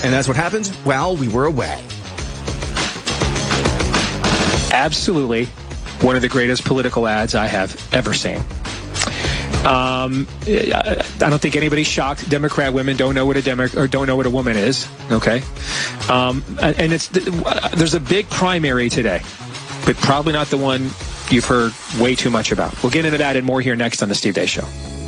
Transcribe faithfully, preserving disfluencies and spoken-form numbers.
And that's what happened while we were away. Absolutely one of the greatest political ads I have ever seen. Um, I don't think anybody's shocked. Democrat women don't know what a Demo- or don't know what a woman is. Okay, um, and it's there's a big primary today, but probably not the one you've heard way too much about. We'll get into that and more here next on the Steve Deace Show.